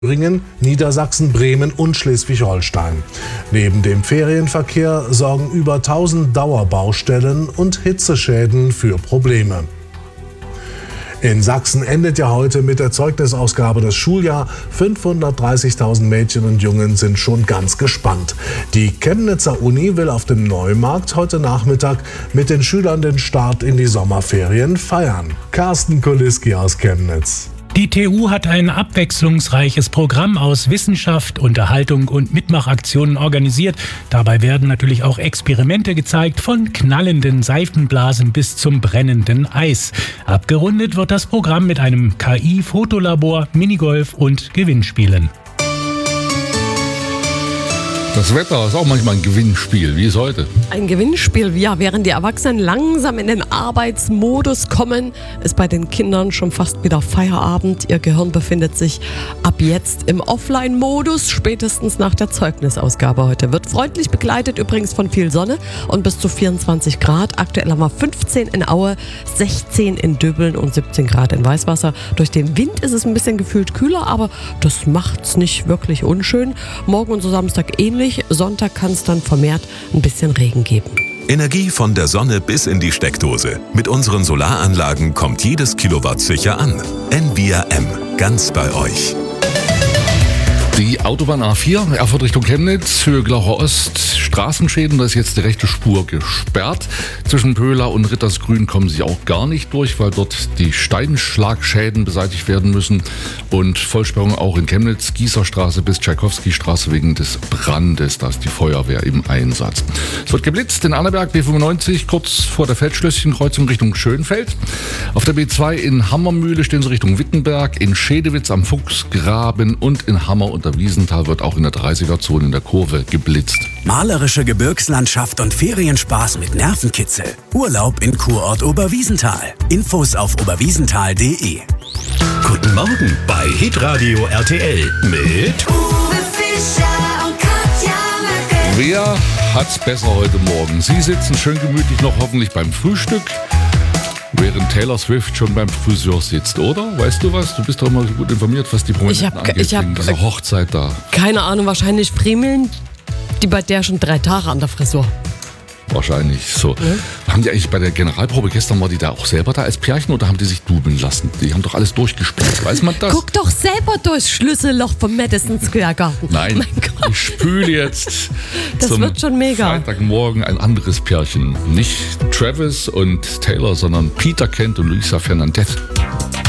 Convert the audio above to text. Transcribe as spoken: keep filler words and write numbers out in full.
Thüringen, Niedersachsen, Bremen und Schleswig-Holstein. Neben dem Ferienverkehr sorgen über tausend Dauerbaustellen und Hitzeschäden für Probleme. In Sachsen endet ja heute mit der Zeugnisausgabe das Schuljahr. fünfhundertdreißigtausend Mädchen und Jungen sind schon ganz gespannt. Die Chemnitzer Uni will auf dem Neumarkt heute Nachmittag mit den Schülern den Start in die Sommerferien feiern. Carsten Kuliski aus Chemnitz. Die T U hat ein abwechslungsreiches Programm aus Wissenschaft, Unterhaltung und Mitmachaktionen organisiert. Dabei werden natürlich auch Experimente gezeigt, von knallenden Seifenblasen bis zum brennenden Eis. Abgerundet wird das Programm mit einem K I-Fotolabor, Minigolf und Gewinnspielen. Das Wetter ist auch manchmal ein Gewinnspiel, wie es heute. Ein Gewinnspiel, ja, während die Erwachsenen langsam in den Arbeitsmodus kommen, ist bei den Kindern schon fast wieder Feierabend. Ihr Gehirn befindet sich ab jetzt im Offline-Modus, spätestens nach der Zeugnisausgabe heute. Wird freundlich begleitet, übrigens von viel Sonne und bis zu vierundzwanzig Grad. Aktuell haben wir fünfzehn in Aue, sechzehn in Döbeln und siebzehn Grad in Weißwasser. Durch den Wind ist es ein bisschen gefühlt kühler, aber das macht's nicht wirklich unschön. Morgen und so Samstag ähnlich. Sonntag kann es dann vermehrt ein bisschen Regen geben. Energie von der Sonne bis in die Steckdose. Mit unseren Solaranlagen kommt jedes Kilowatt sicher an. N V R M, ganz bei euch. Die Autobahn A vier, Erfurt Richtung Chemnitz, Höhe Glaucher Ost, Straßenschäden, da ist jetzt die rechte Spur gesperrt. Zwischen Pöhler und Rittersgrün kommen sie auch gar nicht durch, weil dort die Steinschlagschäden beseitigt werden müssen. Und Vollsperrung auch in Chemnitz, Gießerstraße bis Tschaikowski-Straße wegen des Brandes. Da ist die Feuerwehr im Einsatz. Es wird geblitzt in Annaberg, B fünfundneunzig, kurz vor der Feldschlösschenkreuzung Richtung Schönfeld. Auf der B zwei in Hammermühle stehen sie Richtung Wittenberg, in Schedewitz am Fuchsgraben und in Hammer und der Wiesenthal wird auch in der dreißiger-Zone in der Kurve geblitzt. Malerische Gebirgslandschaft und Ferienspaß mit Nervenkitzel. Urlaub in Kurort Oberwiesenthal. Infos auf oberwiesenthal punkt de. Guten Morgen bei Hitradio R T L mit Uwe Fischer und Katja Merkel. Wer hat's besser heute Morgen? Sie sitzen schön gemütlich noch hoffentlich beim Frühstück, während Taylor Swift schon beim Friseur sitzt, oder? Weißt du was? Du bist doch immer so gut informiert, was die Prominenten Ich hab- angeht, ich hab- wegen dieser Hochzeit da. Keine Ahnung, wahrscheinlich friemeln die bei der schon drei Tage an der Frisur. Wahrscheinlich so. Ja. Haben die eigentlich bei der Generalprobe gestern, war die da auch selber da als Pärchen oder haben die sich dubeln lassen? Die haben doch alles durchgespielt, weiß man das? Guck doch selber durchs Schlüsselloch vom Madison Square Garden. Nein, Mein Gott. ich spüle jetzt Das zum wird schon mega. Freitagmorgen ein anderes Pärchen. Nicht Travis und Taylor, sondern Peter Kent und Luisa Fernandez.